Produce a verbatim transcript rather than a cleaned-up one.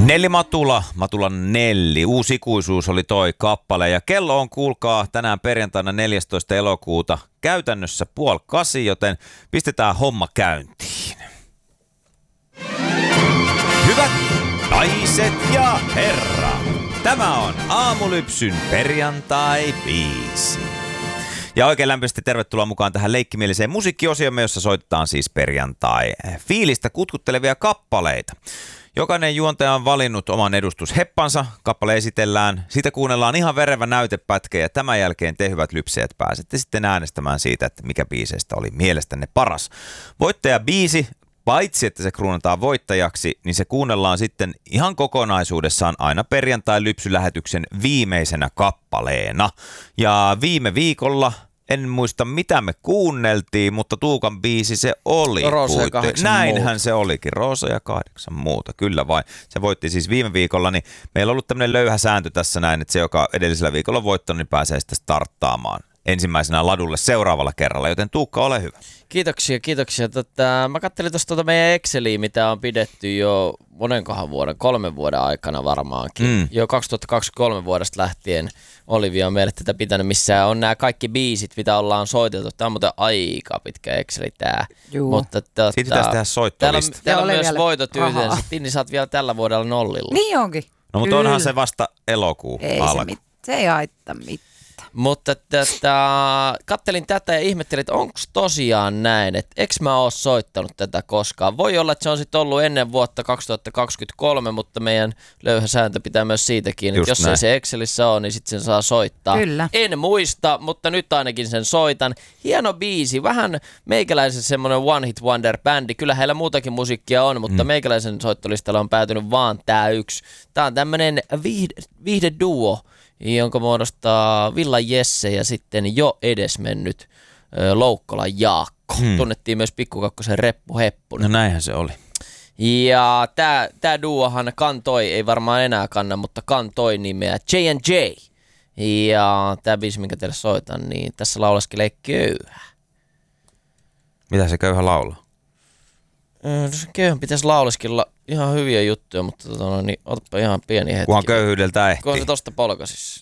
Nelli Matula, Matulan Nelli, Uusi ikuisuus oli toi kappale ja kello on, kuulkaa, tänään perjantaina neljästoista elokuuta käytännössä puoli kasi, joten pistetään homma käyntiin. Hyvät naiset ja herrat, tämä on Aamulypsyn perjantai-biisi. Ja oikein lämpimästi tervetuloa mukaan tähän leikkimieliseen musiikkiosiomme, jossa soitetaan siis perjantai-fiilistä kutkuttelevia kappaleita. Jokainen juontaja on valinnut oman edustusheppansa, kappale esitellään, siitä kuunnellaan ihan verevä näytepätkä ja tämän jälkeen te hyvät lypseet pääsette sitten äänestämään siitä, että mikä biiseistä oli mielestänne paras. Voittajabiisi, paitsi että se kruunataan voittajaksi, niin se kuunnellaan sitten ihan kokonaisuudessaan aina perjantai-lypsylähetyksen viimeisenä kappaleena. Ja viime viikolla... En muista, mitä me kuunneltiin, mutta Tuukan biisi se oli. Roosa ja kahdeksan Näinhän muuta. se olikin, Roosa ja kahdeksan muuta, kyllä vain. Se voitti siis viime viikolla, niin meillä on ollut tämmöinen löyhä sääntö tässä näin, että se, joka edellisellä viikolla on voittanut, niin pääsee sitten starttaamaan ensimmäisenä ladulle seuraavalla kerralla, joten Tuukka, ole hyvä. Kiitoksia, kiitoksia. Tota, mä katselin tuosta tuota meidän Exceliä, mitä on pidetty jo monenkohan vuoden, kolmen vuoden aikana varmaankin. Mm. Jo kaksituhattakaksikymmentäkolme vuodesta lähtien Olivia on meille tätä pitänyt, missä on nämä kaikki biisit, mitä ollaan soiteltu. Tämä on muuten aika pitkä Exceli tää. Mutta tota, siitä pitäisi tehdä soittolista. Täällä, täällä on myös voitot yhteensä. Niin sä oot vielä tällä vuodella nollilla. Niin onkin. No mutta onhan se vasta elokuu ei alku. Se, mit, se ei haittaa mitään. Mutta tätä, kattelin tätä ja ihmettelin, että onko tosiaan näin, että eikö mä oo soittanut tätä koskaan. Voi olla, että se on sitten ollut ennen vuotta kaksituhattakaksikymmentäkolme, mutta meidän löyhä sääntö pitää myös siitäkin, että jos näin. Ei se Excelissä ole, niin sitten sen saa soittaa. Kyllä. En muista, mutta nyt ainakin sen soitan. Hieno biisi, vähän meikäläisen semmoinen one hit wonder bändi. Kyllä heillä muutakin musiikkia on, mutta mm. meikäläisen soittolistalla on päätynyt vaan tää yksi. Tää on tämmönen viihde, viihdeduo, jonka muodostaa Villa Jesse ja sitten jo edesmennyt ö, Loukkolan Jaakko. Hmm. Tunnettiin myös Pikkukakkosen Reppu Heppunen. No näinhän se oli. Ja tää, tää duohan kantoi, ei varmaan enää kanna, mutta kantoi nimeä J and J. Ja tää biisi, minkä teille soitan, niin tässä lauleskelee Köyhä. Mitä se Köyhä laulaa? Se Köyhän pitäisi lauleskella ihan hyviä juttuja, mutta tota, niin otapa ihan pieni hetki. Kunhan köyhyydeltä ehtii. Kunhan se tosta polkaisisi.